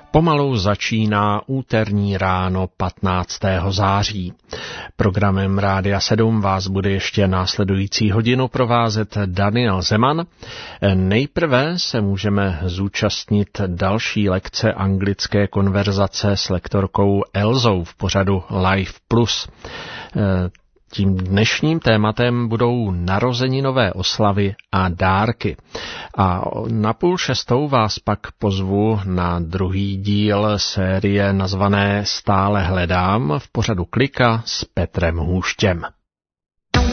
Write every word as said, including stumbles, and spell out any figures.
Pomalu začíná úterní ráno patnáctého září. Programem Rádia sedm vás bude ještě následující hodinu provázet Daniel Zeman. Nejprve se můžeme zúčastnit další lekce anglické konverzace s lektorkou Elzou v pořadu Life Plus. Tím dnešním tématem budou narozeninové oslavy a dárky. A na půl šestou vás pak pozvu na druhý díl série nazvané Stále hledám v pořadu Klika s Petrem Hůštěm.